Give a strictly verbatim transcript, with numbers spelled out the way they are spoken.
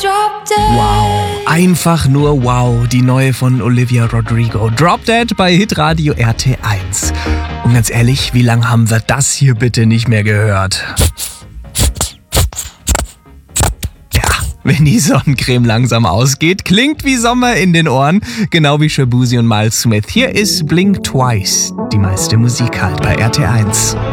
Wow, einfach nur wow, die neue von Olivia Rodrigo. Drop Dead bei Hitradio R T eins. Und ganz ehrlich, wie lange haben wir das hier bitte nicht mehr gehört? Ja, wenn die Sonnencreme langsam ausgeht, klingt wie Sommer in den Ohren, genau wie Shaboozey und Miles Smith. Hier ist Blink Twice, die meiste Musik halt bei R T eins.